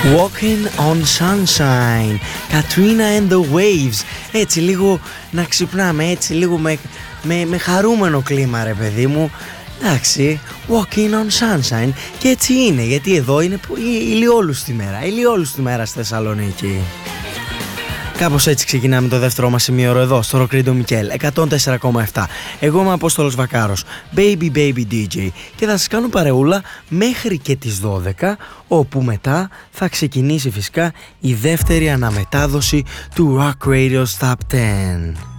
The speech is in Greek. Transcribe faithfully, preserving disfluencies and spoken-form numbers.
Walking on Sunshine, Katrina and the Waves. Έτσι λίγο να ξυπνάμε, έτσι λίγο με, με, με χαρούμενο κλίμα, ρε παιδί μου. Εντάξει, Walking on Sunshine. Και έτσι είναι, γιατί εδώ είναι ηλιόλουστη μέρα, ηλιόλουστη μέρα στη Θεσσαλονίκη. Κάπως έτσι ξεκινάμε το δεύτερό μας σημείο εδώ στο Rock Radio Mikkel εκατόν τέσσερα κόμμα επτά. Εγώ είμαι Απόστολος Βακάρος, Baby Baby ντι τζέι, και θα σας κάνω παρεούλα μέχρι και τις δώδεκα, όπου μετά θα ξεκινήσει φυσικά η δεύτερη αναμετάδοση του Rock Radio Top δέκα.